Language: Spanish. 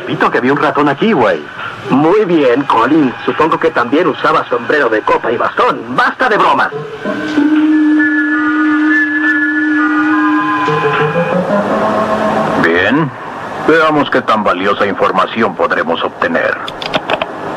repito que vi un ratón aquí, güey. Muy bien, Colin. Supongo que también usaba sombrero de copa y bastón. ¡Basta de bromas! Bien. Veamos qué tan valiosa información podremos obtener.